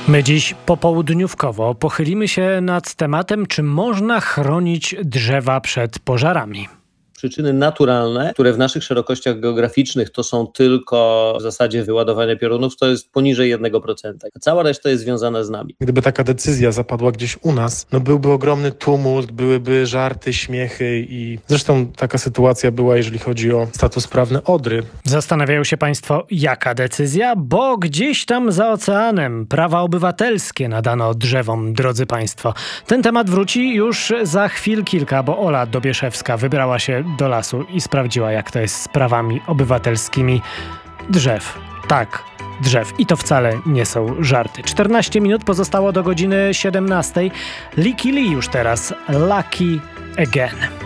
My dziś popołudniówkowo pochylimy się nad tematem, czy można chronić drzewa przed pożarami. Przyczyny naturalne, które w naszych szerokościach geograficznych to są tylko w zasadzie wyładowania piorunów, to jest poniżej 1%. A cała reszta jest związana z nami. Gdyby taka decyzja zapadła gdzieś u nas, byłby ogromny tumult, byłyby żarty, śmiechy i zresztą taka sytuacja była, jeżeli chodzi o status prawny Odry. Zastanawiają się Państwo, jaka decyzja? Bo gdzieś tam za oceanem prawa obywatelskie nadano drzewom, drodzy Państwo. Ten temat wróci już za chwil kilka, bo Ola Dobieszewska wybrała się do lasu i sprawdziła, jak to jest z prawami obywatelskimi drzew. Tak, drzew. I to wcale nie są żarty. 14 minut pozostało do godziny 17. Licky Lee już teraz. Lucky Again.